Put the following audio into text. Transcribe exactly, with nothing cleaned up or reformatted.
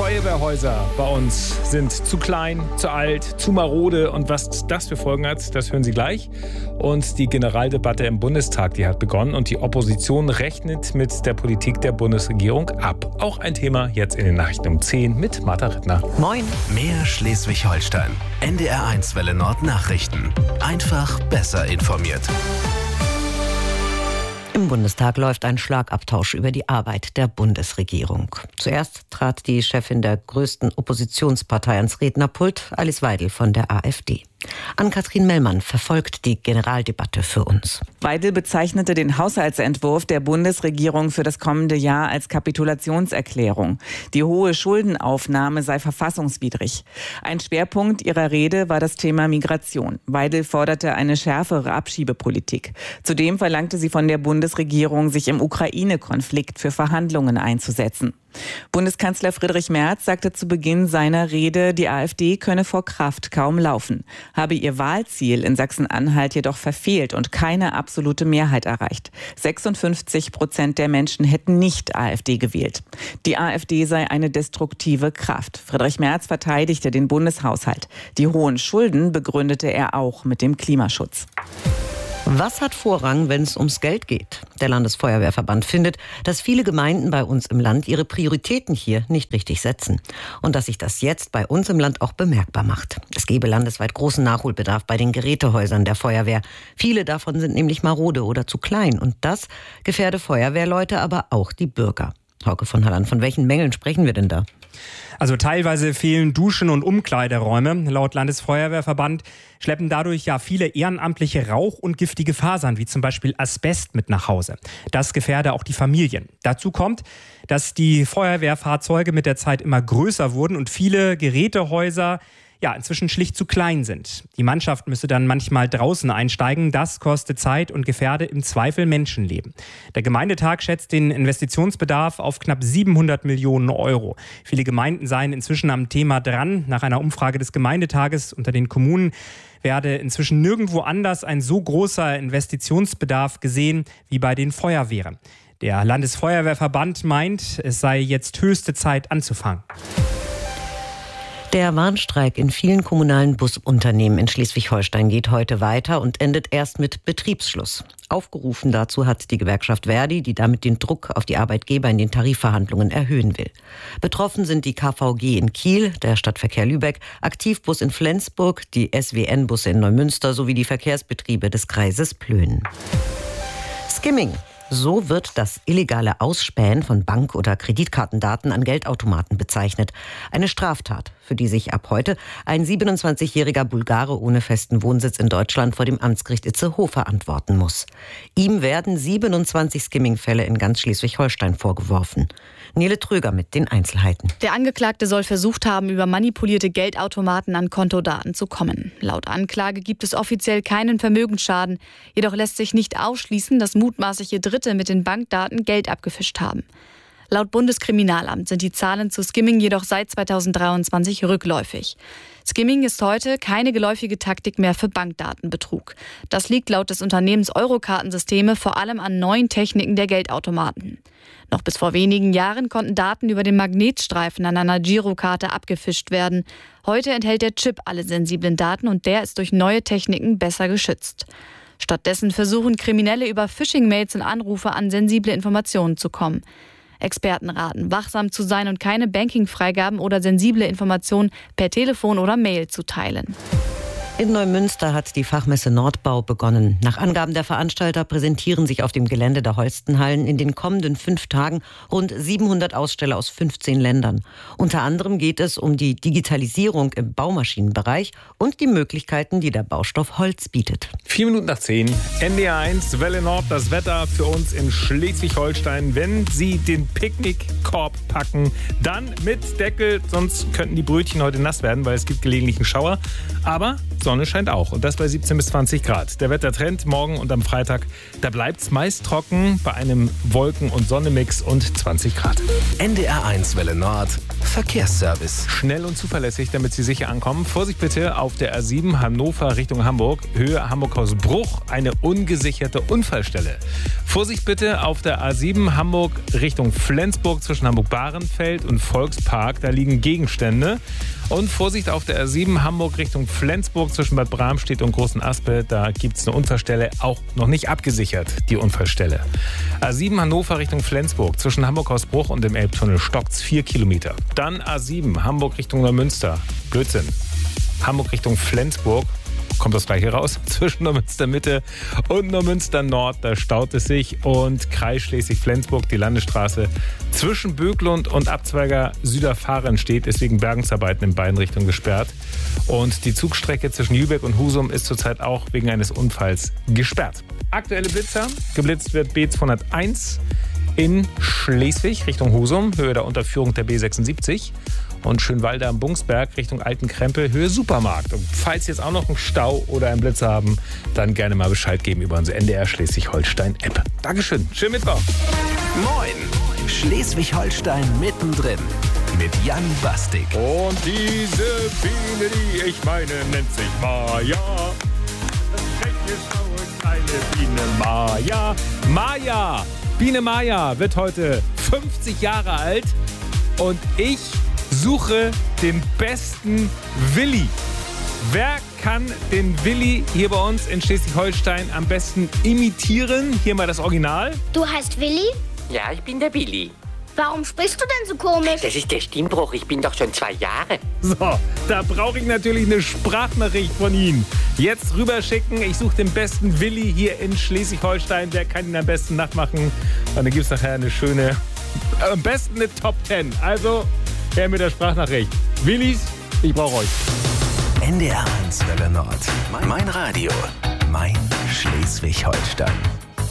Feuerwehrhäuser bei uns sind zu klein, zu alt, zu marode. Und was das für Folgen hat, das hören Sie gleich. Und die Generaldebatte im Bundestag, die hat begonnen. Und die Opposition rechnet mit der Politik der Bundesregierung ab. Auch ein Thema jetzt in den Nachrichten um zehn mit Martha Rittner. Moin. Mehr Schleswig-Holstein. N D R eins Welle Nord Nachrichten. Einfach besser informiert. Im Bundestag läuft ein Schlagabtausch über die Arbeit der Bundesregierung. Zuerst trat die Chefin der größten Oppositionspartei ans Rednerpult, Alice Weidel von der AfD. Ann-Kathrin Mellmann verfolgt die Generaldebatte für uns. Weidel bezeichnete den Haushaltsentwurf der Bundesregierung für das kommende Jahr als Kapitulationserklärung. Die hohe Schuldenaufnahme sei verfassungswidrig. Ein Schwerpunkt ihrer Rede war das Thema Migration. Weidel forderte eine schärfere Abschiebepolitik. Zudem verlangte sie von der Bundesregierung, sich im Ukraine-Konflikt für Verhandlungen einzusetzen. Bundeskanzler Friedrich Merz sagte zu Beginn seiner Rede, die AfD könne vor Kraft kaum laufen, habe ihr Wahlziel in Sachsen-Anhalt jedoch verfehlt und keine absolute Mehrheit erreicht. sechsundfünfzig Prozent der Menschen hätten nicht AfD gewählt. Die AfD sei eine destruktive Kraft. Friedrich Merz verteidigte den Bundeshaushalt. Die hohen Schulden begründete er auch mit dem Klimaschutz. Was hat Vorrang, wenn es ums Geld geht? Der Landesfeuerwehrverband findet, dass viele Gemeinden bei uns im Land ihre Prioritäten hier nicht richtig setzen. Und dass sich das jetzt bei uns im Land auch bemerkbar macht. Es gebe landesweit großen Nachholbedarf bei den Gerätehäusern der Feuerwehr. Viele davon sind nämlich marode oder zu klein. Und das gefährde Feuerwehrleute, aber auch die Bürger. Hauke von Halland, von welchen Mängeln sprechen wir denn da? Also teilweise fehlen Duschen und Umkleideräume. Laut Landesfeuerwehrverband schleppen dadurch ja viele ehrenamtliche Rauch- und giftige Fasern, wie zum Beispiel Asbest, mit nach Hause. Das gefährde auch die Familien. Dazu kommt, dass die Feuerwehrfahrzeuge mit der Zeit immer größer wurden und viele Gerätehäuser ja inzwischen schlicht zu klein sind. Die Mannschaft müsse dann manchmal draußen einsteigen. Das kostet Zeit und gefährde im Zweifel Menschenleben. Der Gemeindetag schätzt den Investitionsbedarf auf knapp siebenhundert Millionen Euro. Viele Gemeinden seien inzwischen am Thema dran. Nach einer Umfrage des Gemeindetages unter den Kommunen werde inzwischen nirgendwo anders ein so großer Investitionsbedarf gesehen wie bei den Feuerwehren. Der Landesfeuerwehrverband meint, es sei jetzt höchste Zeit anzufangen. Der Warnstreik in vielen kommunalen Busunternehmen in Schleswig-Holstein geht heute weiter und endet erst mit Betriebsschluss. Aufgerufen dazu hat die Gewerkschaft Verdi, die damit den Druck auf die Arbeitgeber in den Tarifverhandlungen erhöhen will. Betroffen sind die K V G in Kiel, der Stadtverkehr Lübeck, Aktivbus in Flensburg, die S W N-Busse in Neumünster sowie die Verkehrsbetriebe des Kreises Plön. Skimming. So wird das illegale Ausspähen von Bank- oder Kreditkartendaten an Geldautomaten bezeichnet. Eine Straftat, für die sich ab heute ein siebenundzwanzigjähriger Bulgare ohne festen Wohnsitz in Deutschland vor dem Amtsgericht Itzehoe verantworten muss. Ihm werden siebenundzwanzig Skimming-Fälle in ganz Schleswig-Holstein vorgeworfen. Nele Tröger mit den Einzelheiten. Der Angeklagte soll versucht haben, über manipulierte Geldautomaten an Kontodaten zu kommen. Laut Anklage gibt es offiziell keinen Vermögensschaden. Jedoch lässt sich nicht ausschließen, dass mutmaßliche Dritte mit den Bankdaten Geld abgefischt haben. Laut Bundeskriminalamt sind die Zahlen zu Skimming jedoch seit zweitausenddreiundzwanzig rückläufig. Skimming ist heute keine geläufige Taktik mehr für Bankdatenbetrug. Das liegt laut des Unternehmens Eurokartensysteme vor allem an neuen Techniken der Geldautomaten. Noch bis vor wenigen Jahren konnten Daten über den Magnetstreifen an einer Girokarte abgefischt werden. Heute enthält der Chip alle sensiblen Daten und der ist durch neue Techniken besser geschützt. Stattdessen versuchen Kriminelle über Phishing-Mails und Anrufe an sensible Informationen zu kommen. Experten raten, wachsam zu sein und keine Banking-Freigaben oder sensible Informationen per Telefon oder Mail zu teilen. In Neumünster hat die Fachmesse Nordbau begonnen. Nach Angaben der Veranstalter präsentieren sich auf dem Gelände der Holstenhallen in den kommenden fünf Tagen rund siebenhundert Aussteller aus fünfzehn Ländern. Unter anderem geht es um die Digitalisierung im Baumaschinenbereich und die Möglichkeiten, die der Baustoff Holz bietet. Vier Minuten nach zehn, N D R eins, Welle Nord, das Wetter für uns in Schleswig-Holstein. Wenn Sie den Picknickkorb packen, dann mit Deckel, sonst könnten die Brötchen heute nass werden, weil es gibt gelegentlich einen Schauer. Aber Sonne Sonne scheint auch. Und das bei siebzehn bis zwanzig Grad. Der Wettertrend morgen und am Freitag, da bleibt es meist trocken bei einem Wolken- und Sonnenmix und zwanzig Grad. N D R eins Welle Nord, Verkehrsservice. Schnell und zuverlässig, damit Sie sicher ankommen. Vorsicht bitte auf der A sieben Hannover Richtung Hamburg, Höhe Hamburg-Hausbruch, eine ungesicherte Unfallstelle. Vorsicht bitte auf der A sieben Hamburg Richtung Flensburg zwischen Hamburg-Bahrenfeld und Volkspark, da liegen Gegenstände. Und Vorsicht auf der A sieben Hamburg Richtung Flensburg zwischen Bad Bramstedt und Großen Aspe, da gibt es eine Unfallstelle, auch noch nicht abgesichert, die Unfallstelle. A sieben Hannover Richtung Flensburg zwischen Hamburg-Hausbruch und dem Elbtunnel stockt's vier Kilometer. Dann A sieben Hamburg Richtung Neumünster, Blödsinn. Hamburg Richtung Flensburg, kommt das gleiche raus, zwischen Neumünster Mitte und Neumünster Nord, da staut es sich. Und Kreis Schleswig-Flensburg, die Landesstraße zwischen Böglund und Abzweiger Süderfahren steht, ist wegen Bergungsarbeiten in beiden Richtungen gesperrt. Und die Zugstrecke zwischen Lübeck und Husum ist zurzeit auch wegen eines Unfalls gesperrt. Aktuelle Blitzer, geblitzt wird B zweihunderteins in Schleswig Richtung Husum, Höhe der Unterführung der B sechsundsiebzig. Und Schönwalde am Bungsberg Richtung Altenkrempe, Höhe Supermarkt. Und falls Sie jetzt auch noch einen Stau oder einen Blitzer haben, dann gerne mal Bescheid geben über unsere N D R Schleswig-Holstein-App. Dankeschön. Schönen Mittwoch. Moin, Schleswig-Holstein mittendrin mit Jan Bastik. Und diese Biene, die ich meine, nennt sich Maja. Das ist kleine Biene Maja. Maja, Biene Maja wird heute fünfzig Jahre alt und ich suche den besten Willi. Wer kann den Willi hier bei uns in Schleswig-Holstein am besten imitieren? Hier mal das Original. Du heißt Willi? Ja, ich bin der Willi. Warum sprichst du denn so komisch? Das ist der Stimmbruch, ich bin doch schon zwei Jahre. So, da brauche ich natürlich eine Sprachnachricht von Ihnen. Jetzt rüberschicken, ich suche den besten Willi hier in Schleswig-Holstein. Wer kann ihn am besten nachmachen? Und dann gibt es nachher eine schöne, am besten eine Top zehn. Also, her mit der Sprachnachricht. Willis, ich brauche euch. N D R eins Welle Nord, mein Radio, mein Schleswig-Holstein.